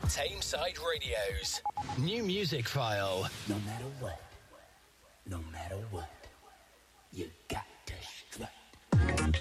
Tameside Radio's New Music File. No matter what. No matter what.